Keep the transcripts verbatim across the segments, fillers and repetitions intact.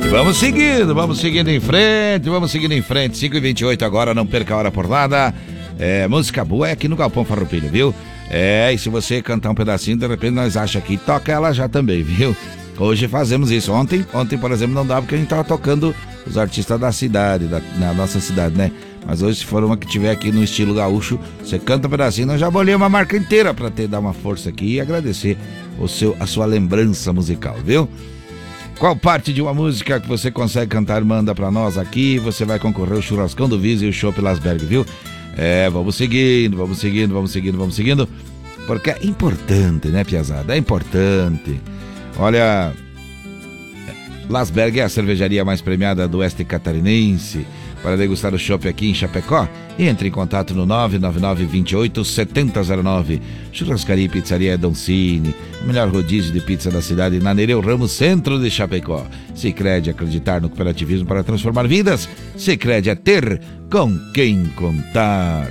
Vamos seguindo, vamos seguindo em frente, vamos seguindo em frente. cinco e vinte e oito agora, não perca a hora por nada. É, música boa é aqui no Galpão Farroupilha, viu? É, e se você cantar um pedacinho, de repente nós acha que toca ela já também, viu? Hoje fazemos isso. Ontem, ontem por exemplo, não dava porque a gente tava tocando os artistas da cidade, da, na nossa cidade, né? Mas hoje, se for uma que tiver aqui no estilo gaúcho, você canta um pedacinho, nós já bolei uma marca inteira pra te dar uma força aqui e agradecer o seu, a sua lembrança musical, viu? Qual parte de uma música que você consegue cantar, manda pra nós aqui. Você vai concorrer ao Churrascão do Viz e o Chopp Lasberg, viu? É, vamos seguindo, vamos seguindo, vamos seguindo, vamos seguindo. Porque é importante, né, piazada? É importante. Olha, Lasberg é a cervejaria mais premiada do oeste catarinense. Para degustar o chopp aqui em Chapecó, entre em contato no nove nove nove, vinte e oito, setenta zero nove. Churrascaria e Pizzaria Doncini, o melhor rodízio de pizza da cidade, na Nereu Ramos, centro de Chapecó. Sicredi, acreditar no cooperativismo para transformar vidas. Sicredi é ter com quem contar.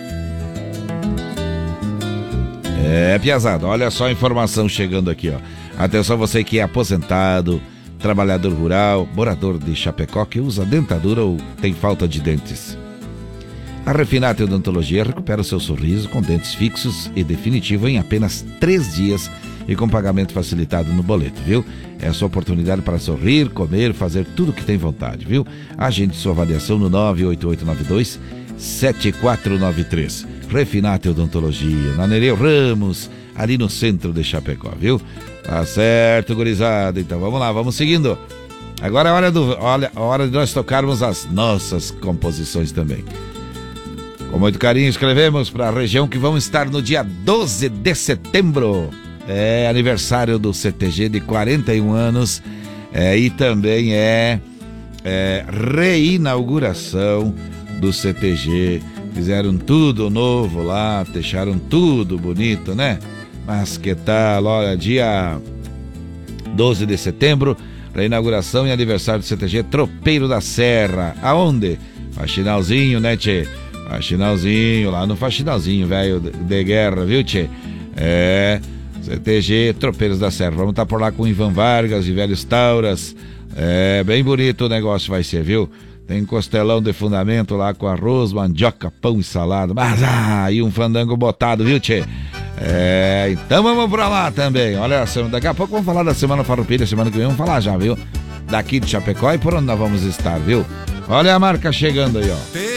É, piazada, olha só a informação chegando aqui, ó. Atenção você que é aposentado, trabalhador rural, morador de Chapecó que usa dentadura ou tem falta de dentes. A Refinate Odontologia recupera o seu sorriso com dentes fixos e definitivo em apenas três dias e com pagamento facilitado no boleto, viu? É a sua oportunidade para sorrir, comer, fazer tudo o que tem vontade, viu? Agende sua avaliação no nove oito oito nove dois, sete quatro nove três. Refinate Odontologia, na Nereu Ramos, ali no centro de Chapecó, viu? Tá certo, gurizada. Então vamos lá, vamos seguindo. Agora é hora, do, olha, a hora de nós tocarmos as nossas composições também. Com muito carinho escrevemos para a região que vão estar no dia doze de setembro. É aniversário do C T G de quarenta e um anos. É, e também é, é reinauguração do C T G. Fizeram tudo novo lá, deixaram tudo bonito, né? Mas que tal, olha, dia doze de setembro, reinauguração e aniversário do C T G Tropeiro da Serra. Aonde? Faxinalzinho, né, tchê? Faxinalzinho, lá no Faxinalzinho, velho de guerra, viu, tchê? É, C T G Tropeiros da Serra. Vamos estar por lá com o Ivan Vargas e Velhos Tauras. É, bem bonito o negócio vai ser, viu? Tem costelão de fundamento lá com arroz, mandioca, pão e salada. Mas, ah, e um fandango botado, viu, tchê? É, então vamos pra lá também. Olha, daqui a pouco vamos falar da Semana Farroupilha, semana que vem vamos falar já, viu? Daqui de Chapecó e por onde nós vamos estar, viu? Olha a marca chegando aí, ó.